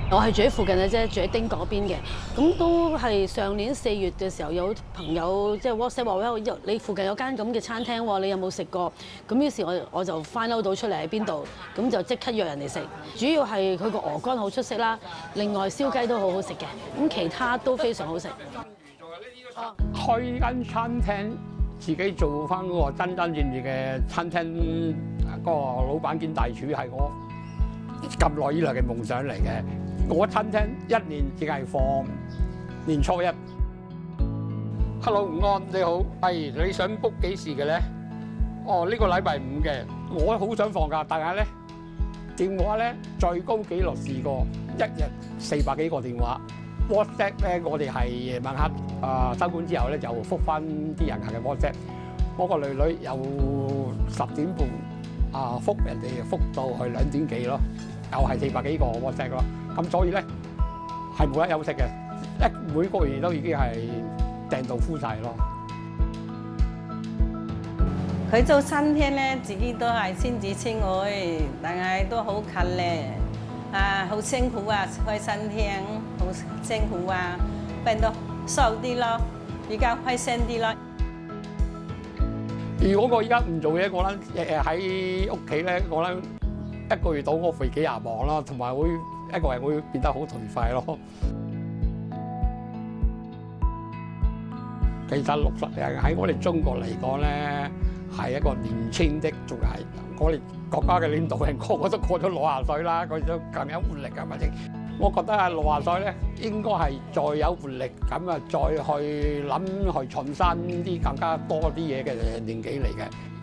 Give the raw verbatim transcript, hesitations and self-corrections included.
我係住喺附近嘅啫，住喺丁嗰邊嘅。咁都係上年四月嘅時候，有朋友即係 WhatsApp 話喂，你附近有間咁嘅餐廳喎，你有冇食過？咁於是我我就 find out 到出嚟喺邊度，咁就即刻約人哋食。主要係佢個鵝肝好出色啦，另外燒雞都好好食嘅，咁其他都非常好食。 開間餐廳，自己做翻嗰個真真正正嘅餐廳，嗰個老闆兼大廚係我咁耐以來嘅夢想嚟嘅。我餐廳一年只係放年初一。Hello， 午安，你好，係你想 book 幾時嘅咧？哦，呢個禮拜五嘅，我好想放假，但係咧電話咧最高紀錄試過一日四百幾個電話。WhatsApp 咧，我哋係夜晚黑啊收工之後咧就覆翻啲人客嘅 WhatsApp。我個女女有十點半啊覆人哋，覆到去兩點幾咯，又係四百幾個 WhatsApp 咯。咁所以咧係冇得休息嘅，一每個月都已經係訂到 full 曬咯。 佢做餐廳咧，自己都係親子親愛，但係都好近咧。啊，好辛苦啊！開餐廳好辛苦啊，變到瘦啲咯，比較開心啲咯。 如果我依家唔做嘢，我諗誒喺屋企咧，我諗一個月到我肥幾廿磅咯，同埋會一個人會變得好頹廢咯。其實六十人喺我哋中國嚟講咧，係一個年輕的，仲係我哋國家嘅領導人個個都過咗六十歲啦，佢都更有活力啊！反正我覺得啊，六十歲咧應該係再有活力咁啊，再去諗去創新啲更加多啲嘢嘅年紀嚟嘅。